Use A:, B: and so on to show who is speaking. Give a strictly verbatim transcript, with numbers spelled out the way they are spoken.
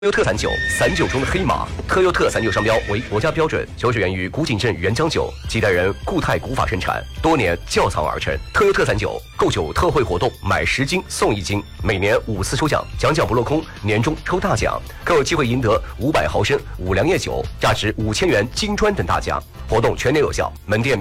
A: 优特散酒，散酒中的黑马。特优特散酒商标为国家标准，酒水源于古井镇原浆酒，几代人固态古法生产，多年窖藏而成。特优特散酒购酒特惠活动，买十斤送一斤，每年五次抽奖，奖奖不落空，年终抽大奖，更有机会赢得五百毫升五粮液酒，价值五千元金砖等大奖。活动全年有效，门店。